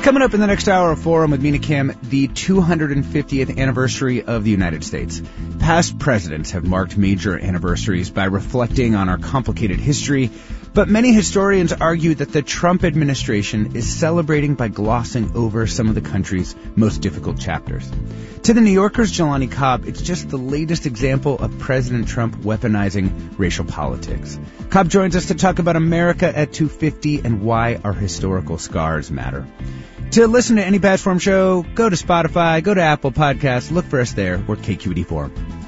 Coming up in the next hour of Forum with Mina Kim, the 250th anniversary of the United States. Past presidents have marked major anniversaries by reflecting on our complicated history, but many historians argue that the Trump administration is celebrating by glossing over some of the country's most difficult chapters. To the New Yorker's Jelani Cobb, it's just the latest example of President Trump weaponizing racial politics. Cobb joins us to talk about America at 250 and why our historical scars matter. To listen to any past Forum show, go to Spotify, go to Apple Podcasts, look for us there. We're KQED Forum.